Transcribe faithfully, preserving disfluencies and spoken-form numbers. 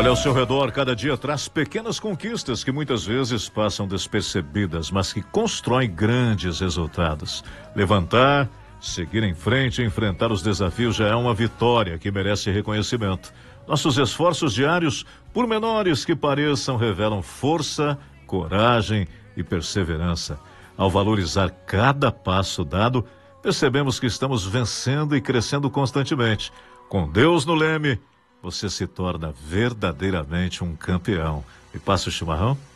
Olha ao seu redor, cada dia traz pequenas conquistas que muitas vezes passam despercebidas, mas que constroem grandes resultados. Levantar, seguir em frente e enfrentar os desafios já é uma vitória que merece reconhecimento. Nossos esforços diários, por menores que pareçam, revelam força, coragem e perseverança. Ao valorizar cada passo dado, percebemos que estamos vencendo e crescendo constantemente. Com Deus no leme, você se torna verdadeiramente um campeão. Me passa o chimarrão?